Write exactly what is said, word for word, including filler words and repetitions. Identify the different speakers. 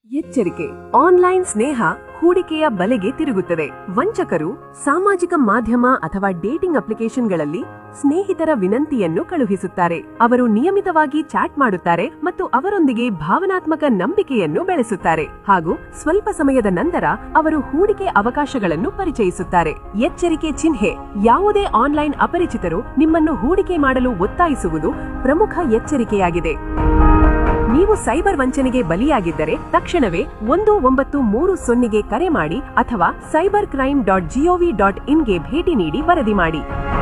Speaker 1: ಎಚ್ಚರಿಕೆ, ಆನ್ಲೈನ್ ಸ್ನೇಹ ಹೂಡಿಕೆಯ ಬಲೆಗೆ ತಿರುಗುತ್ತದೆ. ವಂಚಕರು ಸಾಮಾಜಿಕ ಮಾಧ್ಯಮ ಅಥವಾ ಡೇಟಿಂಗ್ ಅಪ್ಲಿಕೇಶನ್ಗಳಲ್ಲಿ ಸ್ನೇಹಿತರ ವಿನಂತಿಯನ್ನು ಕಳುಹಿಸುತ್ತಾರೆ. ಅವರು ನಿಯಮಿತವಾಗಿ ಚಾಟ್ ಮಾಡುತ್ತಾರೆ ಮತ್ತು ಅವರೊಂದಿಗೆ ಭಾವನಾತ್ಮಕ ನಂಬಿಕೆಯನ್ನು ಬೆಳೆಸುತ್ತಾರೆ ಹಾಗೂ ಸ್ವಲ್ಪ ಸಮಯದ ನಂತರ ಅವರು ಹೂಡಿಕೆ ಅವಕಾಶಗಳನ್ನು ಪರಿಚಯಿಸುತ್ತಾರೆ. ಎಚ್ಚರಿಕೆ ಚಿಹ್ನೆ: ಯಾವುದೇ ಆನ್ಲೈನ್ ಅಪರಿಚಿತರು ನಿಮ್ಮನ್ನು ಹೂಡಿಕೆ ಮಾಡಲು ಒತ್ತಾಯಿಸುವುದು ಪ್ರಮುಖ ಎಚ್ಚರಿಕೆಯಾಗಿದೆ. ನೀವು ಸೈಬರ್ ವಂಚನೆಗೆ ಬಲಿಯಾಗಿದ್ದರೆ ತಕ್ಷಣವೇ ಒಂದು ಒಂಬತ್ತು ಮೂರು ಸೊನ್ನೆಗೆ ಕರೆ ಮಾಡಿ ಅಥವಾ cyber crime dot gov dot ಇನ್ಗೆ ಭೇಟಿ ನೀಡಿ ವರದಿ ಮಾಡಿ.